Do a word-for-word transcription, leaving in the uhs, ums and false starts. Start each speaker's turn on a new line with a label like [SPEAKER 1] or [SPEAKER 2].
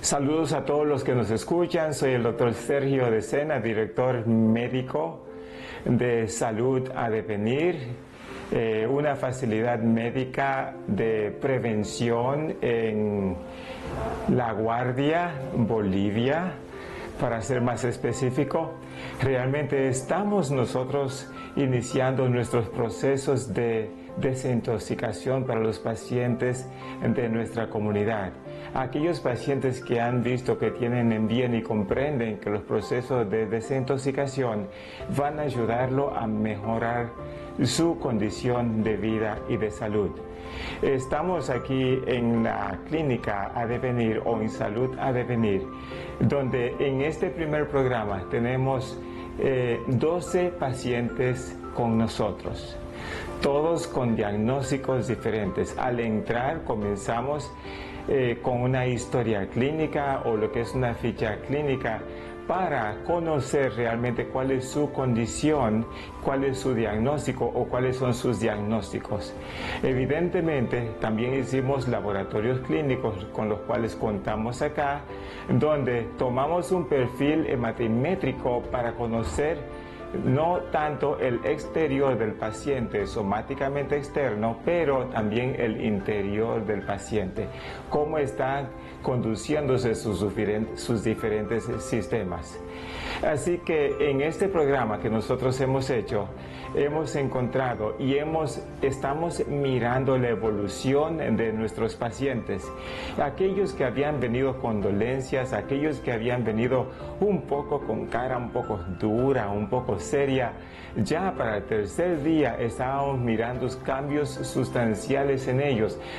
[SPEAKER 1] Saludos a todos los que nos escuchan. Soy el doctor Sergio de Sena, director médico de Salud a Devenir, eh, una facilidad médica de prevención en La Guardia, Bolivia. Para ser más específico, realmente estamos nosotros iniciando nuestros procesos de desintoxicación para los pacientes de nuestra comunidad. Aquellos pacientes que han visto que tienen en bien y comprenden que los procesos de desintoxicación van a ayudarlo a mejorar su condición de vida y de salud. Estamos aquí en la clínica a devenir o en Salud a Devenir, donde en este primer programa tenemos eh, doce pacientes con nosotros, todos con diagnósticos diferentes. Al entrar comenzamos eh, con una historia clínica o lo que es una ficha clínica para conocer realmente cuál es su condición, cuál es su diagnóstico o cuáles son sus diagnósticos. Evidentemente, también hicimos laboratorios clínicos con los cuales contamos acá, donde tomamos un perfil hematimétrico para conocer no tanto el exterior del paciente, somáticamente externo, pero también el interior del paciente, cómo están conduciéndose sus diferentes, sus diferentes sistemas. Así que en este programa que nosotros hemos hecho, hemos encontrado y hemos, estamos mirando la evolución de nuestros pacientes. Aquellos que habían venido con dolencias, aquellos que habían venido un poco con cara un poco dura, un poco seria, ya para el tercer día estábamos mirando cambios sustanciales en ellos,